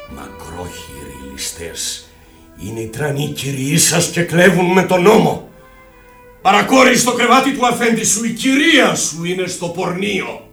Μακρόχειροι ληστές, είναι οι τρανοί κυριοί σας και κλέβουν με τον νόμο. Παρακόρη στο κρεβάτι του αφέντη σου, η κυρία σου είναι στο πορνείο.